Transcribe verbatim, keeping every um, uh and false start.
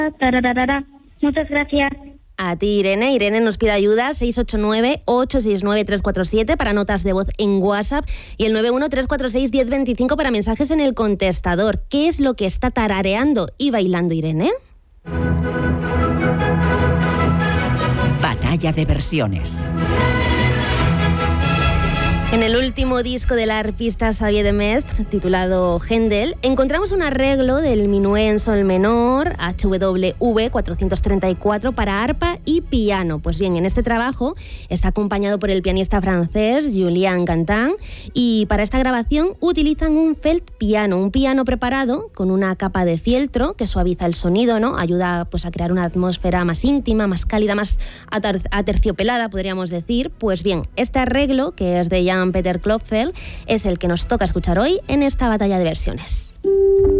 tararara. Muchas gracias. A ti, Irene. Irene nos pide ayuda, seis ocho nueve, ocho seis nueve, tres cuatro siete para notas de voz en WhatsApp y el nueve uno tres cuatro seis, uno cero dos cinco para mensajes en el contestador. ¿Qué es lo que está tarareando y bailando Irene? Batalla de versiones. En el último disco del arpista Xavier de Mestre, titulado Händel, encontramos un arreglo del minué en sol menor, H W V cuatrocientos treinta y cuatro, para arpa y piano. Pues bien, en este trabajo está acompañado por el pianista francés Julien Gantin y para esta grabación utilizan un felt piano, un piano preparado con una capa de fieltro que suaviza el sonido, ¿no? Ayuda pues, a crear una atmósfera más íntima, más cálida, más ater- aterciopelada, podríamos decir. Pues bien, este arreglo, que es de Jan Peter Klopfel, es el que nos toca escuchar hoy en esta batalla de versiones.